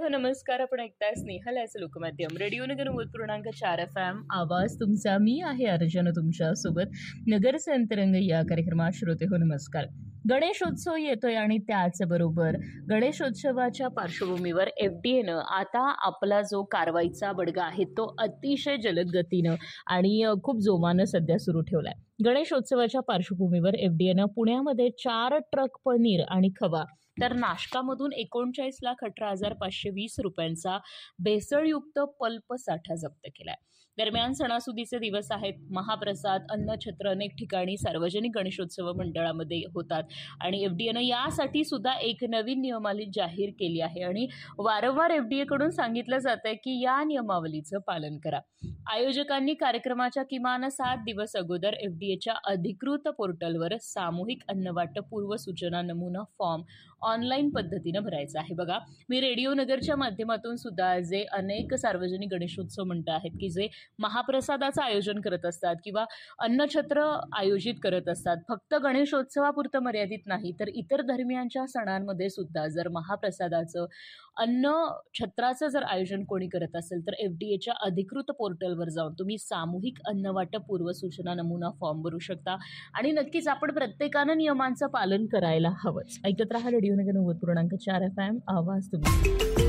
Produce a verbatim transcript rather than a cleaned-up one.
नमस्कार. आपण ऐकताय स्नेहल याचं लोकमाध्यम रेडिओ नगर नव्वद पूर्णांक चार एफ एम. आवाज तुमचा. मी आहे अर्जन तुमच्या सोबत. नगरचे अंतरंग या कार्यक्रमात श्रोते हो नमस्कार. गणेशोत्सव येतोय आणि त्याचबरोबर गणेशोत्सवाच्या पार्श्वभूमीवर एफ डी एनं आता आपला जो कारवाईचा बडगा आहे तो अतिशय जलद गतीनं आणि खूप जोमानं सध्या सुरू ठेवलाय. गणेशोत्सवाच्या पार्श्वभूमीवर एफ डी एनं पुण्यामध्ये चार ट्रक पनीर आणि खवा तर नाशकामधून एकोणचाळीस लाख अठरा हजार पाचशे वीस रुपयांचा भेसळयुक्त पल्प साठा जप्त केलाय. दरम्यान सणासुदीचे दिवस आहेत. महाप्रसाद, अन्नछत्र अनेक ठिकाणी सार्वजनिक गणेशोत्सव मंडळामध्ये होतात आणि एफ डी एनं यासाठी सुद्धा एक नवीन नियमावली जाहीर केली आहे आणि वारंवार एफ डी एकडून सांगितलं जात आहे की या नियमावलीचं पालन करा. आयोजकांनी कार्यक्रमाच्या किमान सात दिवस अगोदर एफ डी एच्या अधिकृत पोर्टलवर सामूहिक अन्नवाटप पूर्व सूचना नमुना फॉर्म ऑनलाईन पद्धतीनं भरायचं आहे. बघा, मी रेडिओ नगरच्या माध्यमातून सुद्धा जे अनेक सार्वजनिक गणेशोत्सव मंडळ आहेत की जे महाप्रसादाचं आयोजन करत असतात किंवा अन्नछत्र आयोजित करत असतात, फक्त गणेशोत्सवापुरतं मर्यादित नाही तर इतर धर्मियांच्या सणांमध्ये सुद्धा जर महाप्रसादाचं अन्न छत्राचं जर आयोजन कोणी करत असेल तर एफ डी एच्या अधिकृत पोर्टलवर जाऊन तुम्ही सामूहिक अन्नवाटप पूर्व सूचना नमुना फॉर्म भरू शकता आणि नक्कीच आपण प्रत्येकानं नियमांचं पालन करायला हवंच. ऐकत राहा रेडिओ नगर नव्वद पूर्णांक चार एफ एम. आवाज तुम्ही.